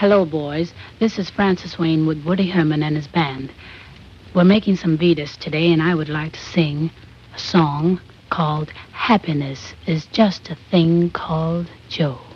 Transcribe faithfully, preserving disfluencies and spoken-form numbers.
Hello, boys. This is Francis Wayne with Woody Herman and his band. We're making some beatas today, and I would like to sing a song called Happiness is Just a Thing Called Joe.